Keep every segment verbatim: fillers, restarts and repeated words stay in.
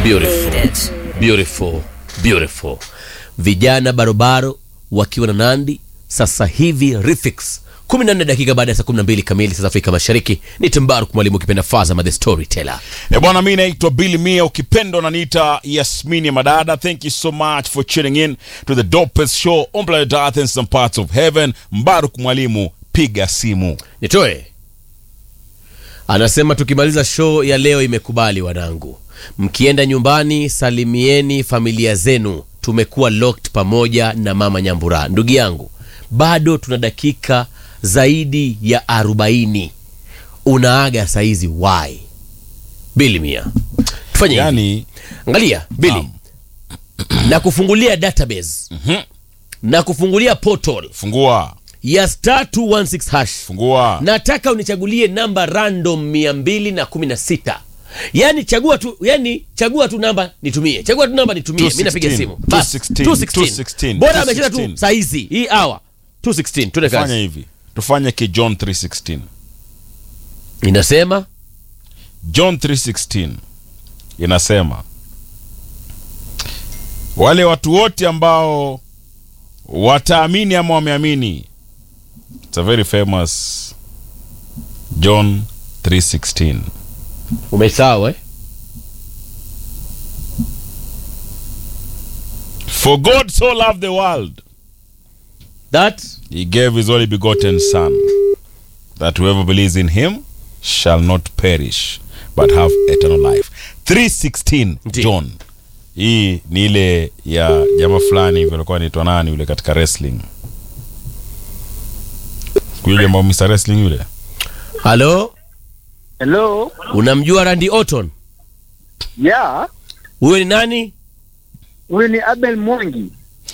Beautiful, beautiful, beautiful. Vijana barobaro wakiwa na Nandi sasa hivi Refix. kumi na nne dakika baada ya saa kumi na mbili kamili saa Afrika Mashariki. Ni Timbaruk mwalimu ukipenda Fazama the Storyteller. E bwana, mimi naitwa Billy Mia, ukipenda unaniita Yasmini Madada. Thank you so much for tuning in to the dopest show on planet Earth and some parts of heaven. Mbaruk mwalimu, piga simu. Nitoe. Anasema tukimaliza show ya leo imekubali wanangu. Mkienda nyumbani salimieni familia zenu. Tumekuwa locked pamoja na mama Nyambura. Ndugu yangu, bado tuna dakika zaidi ya arobaini. Unaaga saizi why? Billy Mia. Tufanye yani, hivi. Angalia, Billy. Um. Na kufungulia database. Mhm. Na kufungulia portal. Fungua. Ya star two one six hash. Fungua. Nataka unichagulie namba random mia mbili na kumi na sita. Yani chagua tu, yani chagua tu namba nitumie. Chagua tu namba nitumie. Mimi napiga simu. Bas, two sixteen. Bora amecheza tu saizi hii hour. two sixteen. Tuende kazi. Fanya hivi. Tufanye ki John three sixteen. Inasema John three sixteen inasema wale watu wote ambao wataamini ama wameamini. It's a very famous John three sixteen. Umesahau eh? For God so loved the world that he gave his only begotten son, that whoever believes in him shall not perish but have eternal life. three sixteen John. Hii ni ile ya jamaa fulani hivi alikuwa anaitwa nani yule katika wrestling. Yule mbao mister Wrestling yule. Hello? Hello? Unamjua Randy Orton? Yeah. Huyo ni nani? Huyo ni Abel Mwangi.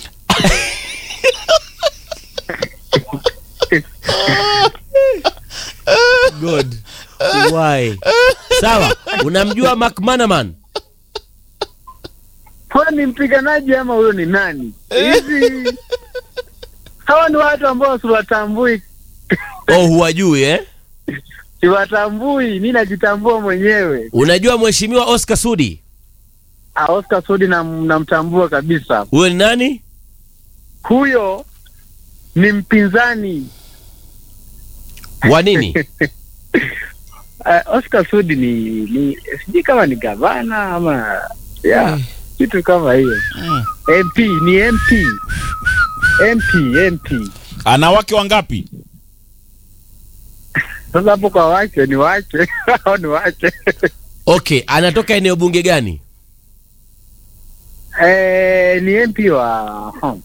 God. Why? Sawa, unamjua Mark Manaman? Huyo ni mpiganaji ama huyo ni nani? Hizi hawa ni watu ambao siwatambui. Oh, huwajui eh? Siwatambui, mimi najitambua mwenyewe. Unajua mheshimiwa Oscar Sudi? Ah, Oscar Sudi na namtambua kabisa. Huyo ni nani? Huyo ni mpinzani. Wa nini? uh, Oscar Sudi ni, ni sijui kama ni gavana ama yeah, hey. Kitu kama hiyo. Mm. M P, ni M P. M P, M P. Ana wake wangapi? Sasa hapo kwa wake ni wake au ni wake? Okay, anatoka eneo bunge gani? Eh, ni M P wa Homs.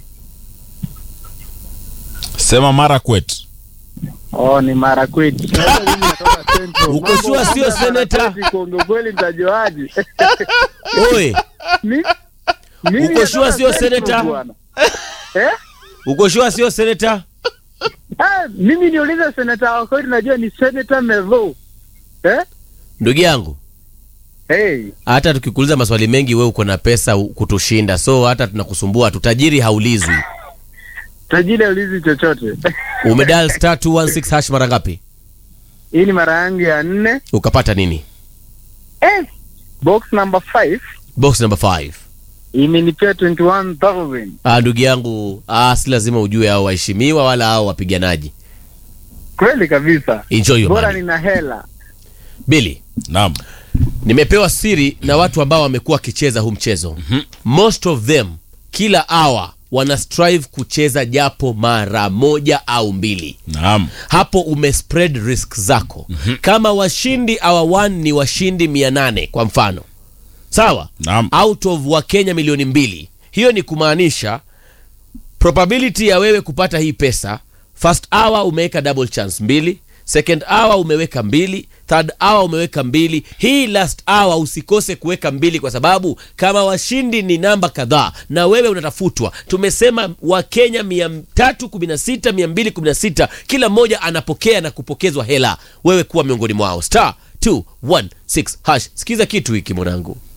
Sema Marakwet. Oh, ni Marakwet. Uko sure sio senator? Kongo kweli nitajuaje? Oi. Ni Uko sure sio senator? Eh? Uko sure sio senator? Ah, mimi niuliza senator wako, najua ni Senator Mevo. Eh? Ndugu yangu. Hey. Hata tukikuuliza maswali mengi wewe uko na pesa kutushinda. So hata tunakusumbua, tutajiri haulizwi. Tajiri haulizi chochote. Umedial star two one six hash mara ngapi? Hii ni mara yangu ya nne. Ukapata nini? Eh, box number five. Box number five. Imenipea twenty-one thousand. Ah, ndugu yangu, ah, si lazima ujue hao waheshimiwa wala hao wapiganaji. Kweli kabisa. Enjoy your Bora money. nina hela. Billy. Naam. Nimepewa siri na watu ambao wamekuwa kicheza huu mchezo. Mm-hmm. Most of them kila hour wana strive kucheza japo mara moja au mbili. Naam. Hapo umespread risk zako. Mm-hmm. Kama washindi hour one ni washindi mia nane kwa mfano. Sawa? Naam. Out of wa Kenya milioni mbili. Hiyo ni kumaanisha probability ya wewe kupata hii pesa, first hour umeweka double chance mbili, second hour umeweka mbili, third hour umeweka mbili. Hii last hour usikose kuweka mbili, kwa sababu kama washindi ni namba kadhaa na wewe unatafutwa. Tumesema wa Kenya mia tatu kumi na sita, mia mbili kumi na sita, kila mmoja anapokea na kupokezwa hela. Wewe kuwa miongoni mwao. Star two one six hash. Sikiza kitu hiki mwanangu.